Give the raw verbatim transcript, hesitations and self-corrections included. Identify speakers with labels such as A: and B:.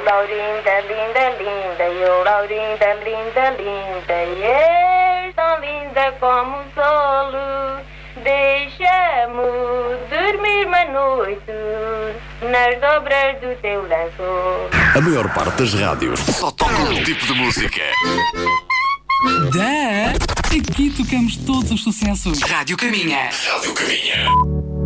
A: Laurinda, linda, linda, eu, Laurinda, linda, linda, és tão linda como o solo. Deixa-me dormir uma noite nas dobras do teu lençol.
B: A maior parte das rádios só toca um tipo de música.
C: Dá! Aqui tocamos todos os sucessos.
B: Rádio Caminha. Rádio Caminha.